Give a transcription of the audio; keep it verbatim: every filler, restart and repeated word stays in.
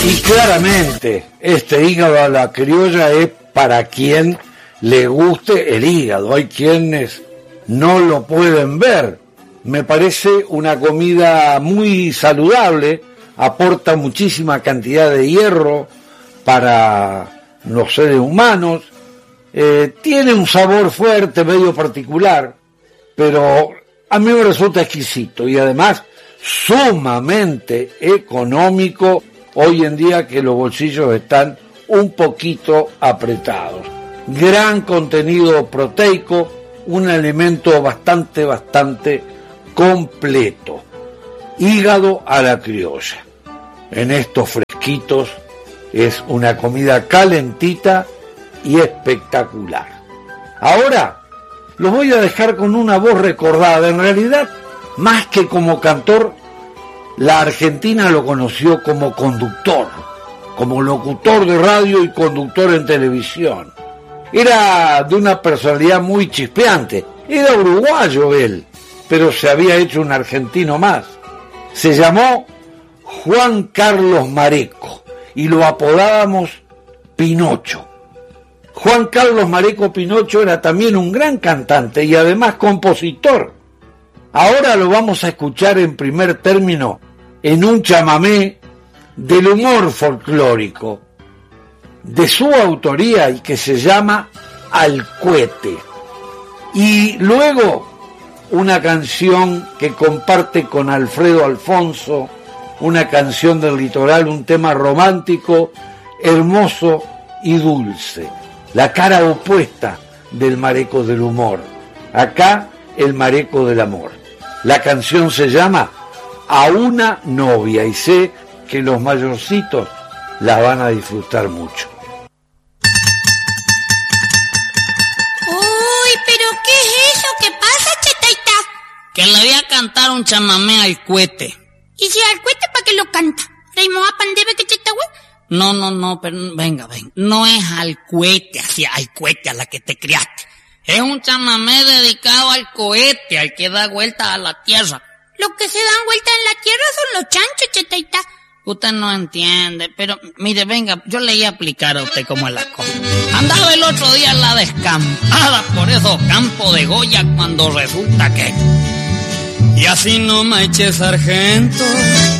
Y claramente, este hígado a la criolla es para quien le guste el hígado. Hay quienes no lo pueden ver. Me parece una comida muy saludable, aporta muchísima cantidad de hierro para los seres humanos, eh, tiene un sabor fuerte, medio particular, pero a mí me resulta exquisito y además sumamente económico hoy en día que los bolsillos están un poquito apretados. Gran contenido proteico, un alimento bastante, bastante completo. Hígado a la criolla. En estos fresquitos es una comida calentita y espectacular. Ahora los voy a dejar con una voz recordada. En realidad, más que como cantor, la Argentina lo conoció como conductor, como locutor de radio y conductor en televisión. Era de una personalidad muy chispeante. Era uruguayo él, pero se había hecho un argentino más. Se llamó Juan Carlos Mareco y lo apodábamos Pinocho. Juan Carlos Mareco Pinocho era también un gran cantante y además compositor. Ahora lo vamos a escuchar en primer término en un chamamé del humor folclórico, de su autoría y que se llama Alcuete. Y luego una canción que comparte con Alfredo Alfonso, una canción del litoral, un tema romántico, hermoso y dulce. La cara opuesta del Mareco del humor. Acá, el Mareco del amor. La canción se llama A una novia y sé que los mayorcitos la van a disfrutar mucho. Uy, pero ¿qué es eso? ¿Qué pasa, Chetaita? Que le voy a cantar un chamamé al Cuete. ¿Y si al Cuete para qué lo canta? ¿Reimoa pandebe que Chetahue? No, no, no, pero venga, venga. No es al cohete, así, al cohete a la que te criaste. Es un chamamé dedicado al cohete, al que da vuelta a la tierra. Los que se dan vuelta en la tierra son los chanchos, Chetaita. Usted no entiende, pero mire, venga, yo le iba a explicar a usted cómo es la cosa. Andaba el otro día en la descampada por esos campos de Goya cuando resulta que... Y así no me eche sargento...